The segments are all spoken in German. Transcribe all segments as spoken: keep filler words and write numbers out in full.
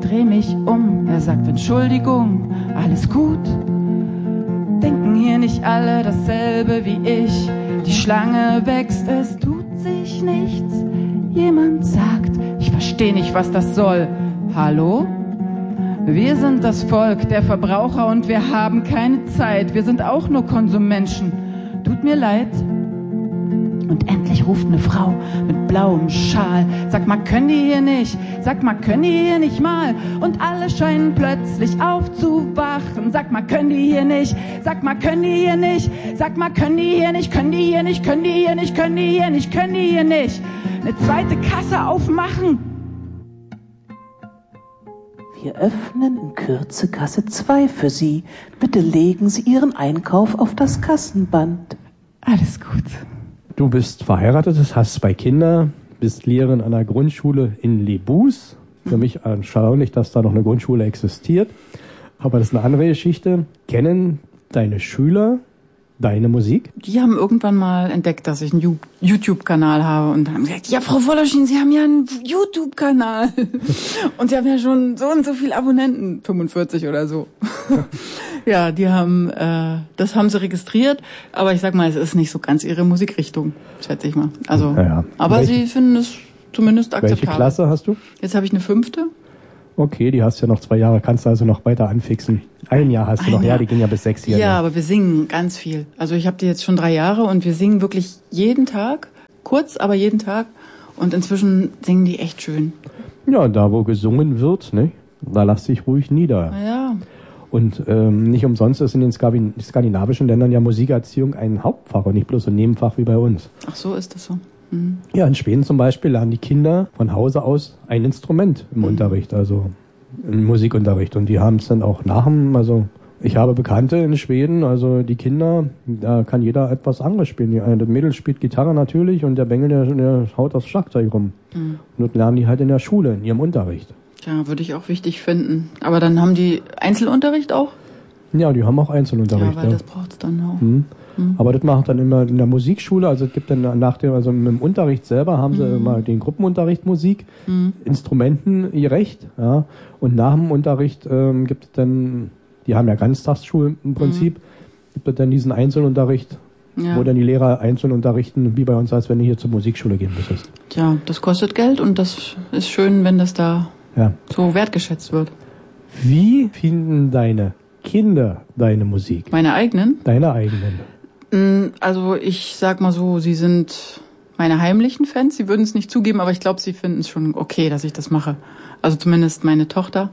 dreh mich um. Er sagt Entschuldigung, alles gut. Denken hier nicht alle dasselbe wie ich? Die Schlange wächst, es tut sich nichts. Jemand sagt, ich versteh nicht, was das soll. Hallo? Wir sind das Volk der Verbraucher und wir haben keine Zeit. Wir sind auch nur Konsummenschen. Tut mir leid. Und endlich ruft eine Frau mit blauem Schal. Sag mal, können die hier nicht? Sag mal, können die hier nicht mal? Und alle scheinen plötzlich aufzuwachen. Sag mal, können die hier nicht? Sag mal, können die hier nicht? Sag mal, können die hier nicht? Können die hier nicht? Können die hier nicht? Können die hier nicht? Können die hier nicht? Eine zweite Kasse aufmachen. Wir öffnen in Kürze Kasse zwei für Sie. Bitte legen Sie Ihren Einkauf auf das Kassenband. Alles gut. Du bist verheiratet, hast zwei Kinder, bist Lehrerin an einer Grundschule in Lebus. Für mich erstaunlich, dass da noch eine Grundschule existiert. Aber das ist eine andere Geschichte. Kennen deine Schüler deine Musik? Die haben irgendwann mal entdeckt, dass ich einen YouTube-Kanal habe und haben gesagt, ja, Frau Woloschin, Sie haben ja einen YouTube-Kanal. Und Sie haben ja schon so und so viele Abonnenten, fünfundvierzig oder so. Ja, die haben, äh, das haben sie registriert, aber ich sag mal, es ist nicht so ganz ihre Musikrichtung, schätze ich mal. Also, ja. Aber welche, sie finden es zumindest akzeptabel. Welche Klasse hast du? Jetzt habe ich eine fünfte. Okay, die hast du ja noch zwei Jahre, kannst du also noch weiter anfixen. Ein Jahr hast du Ein noch, Jahr. ja, die gehen ja bis sechs Jahre. Ja, aber wir singen ganz viel. Also ich habe die jetzt schon drei Jahre und wir singen wirklich jeden Tag, kurz, aber jeden Tag. Und inzwischen singen die echt schön. Ja, da wo gesungen wird, ne, da lass dich ruhig nieder. Ja. Und ähm, nicht umsonst ist in den Skandin- skandinavischen Ländern ja Musikerziehung ein Hauptfach und nicht bloß ein Nebenfach wie bei uns. Ach so, ist das so. Mhm. Ja, in Schweden zum Beispiel lernen die Kinder von Hause aus ein Instrument im mhm. Unterricht, also im Musikunterricht. Und die haben es dann auch nach dem, also ich habe Bekannte in Schweden, also die Kinder, da kann jeder etwas anderes spielen. Die, das Mädel spielt Gitarre natürlich und der Bengel, der, der haut das Schlagzeug rum. Mhm. Und das lernen die halt in der Schule, in ihrem Unterricht. Ja, würde ich auch wichtig finden. Aber dann haben die Einzelunterricht auch? Ja, die haben auch Einzelunterricht. Ja, weil ja. das braucht's dann auch. Mhm. Mhm. Aber das macht dann immer in der Musikschule, also es gibt dann nach dem, also im Unterricht selber haben sie mhm. immer den Gruppenunterricht Musik, mhm. Instrumenten gerecht, ja. Und nach dem Unterricht ähm, gibt es dann, die haben ja Ganztagsschulen im Prinzip, mhm. gibt es dann diesen Einzelunterricht, ja. wo dann die Lehrer einzeln unterrichten, wie bei uns, als wenn du hier zur Musikschule gehen müsstest. Tja, das kostet Geld und das ist schön, wenn das da ja. so wertgeschätzt wird. Wie finden deine Kinder deine Musik? Meine eigenen? Deine eigenen. Also ich sag mal so, sie sind meine heimlichen Fans. Sie würden es nicht zugeben, aber ich glaube, sie finden es schon okay, dass ich das mache. Also zumindest meine Tochter.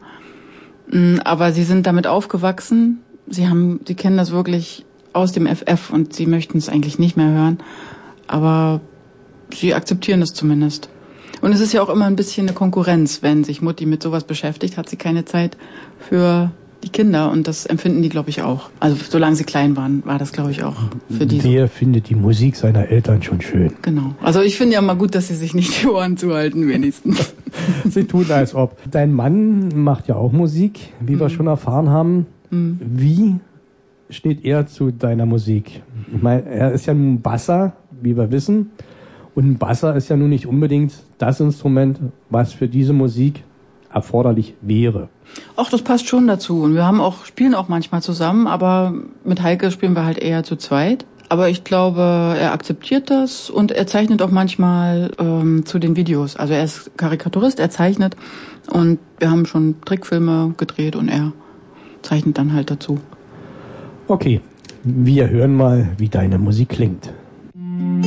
Aber sie sind damit aufgewachsen. Sie haben, sie kennen das wirklich aus dem F F und sie möchten es eigentlich nicht mehr hören. Aber sie akzeptieren es zumindest. Und es ist ja auch immer ein bisschen eine Konkurrenz, wenn sich Mutti mit sowas beschäftigt, hat sie keine Zeit für die Kinder und das empfinden die, glaube ich, auch. Also solange sie klein waren, war das, glaube ich, auch für die. Wer findet die Musik seiner Eltern schon schön? Genau. Also ich finde ja mal gut, dass sie sich nicht die Ohren zuhalten, wenigstens. Sie tun als ob. Dein Mann macht ja auch Musik, wie mhm. wir schon erfahren haben. Mhm. Wie steht er zu deiner Musik? Ich meine, er ist ja nun Basser, wie wir wissen. Und ein Basser ist ja nun nicht unbedingt das Instrument, was für diese Musik erforderlich wäre. Ach, das passt schon dazu. Und wir haben auch, spielen auch manchmal zusammen, aber mit Heike spielen wir halt eher zu zweit. Aber ich glaube, er akzeptiert das und er zeichnet auch manchmal ähm, zu den Videos. Also er ist Karikaturist, er zeichnet und wir haben schon Trickfilme gedreht und er zeichnet dann halt dazu. Okay, wir hören mal, wie deine Musik klingt.